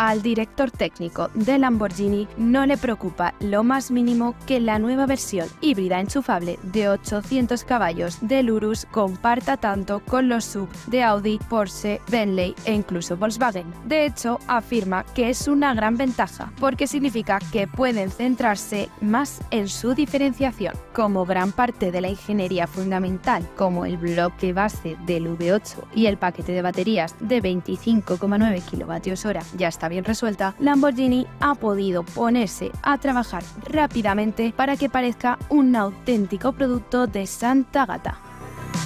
Al director técnico de Lamborghini no le preocupa lo más mínimo que la nueva versión híbrida enchufable de 800 caballos del Urus comparta tanto con los SUV de Audi, Porsche, Bentley e incluso Volkswagen. De hecho, afirma que es una gran ventaja porque significa que pueden centrarse más en su diferenciación. Como gran parte de la ingeniería fundamental, como el bloque base del V8 y el paquete de baterías de 25,9 kWh ya está bien resuelta, Lamborghini ha podido ponerse a trabajar rápidamente para que parezca un auténtico producto de Santa Gata.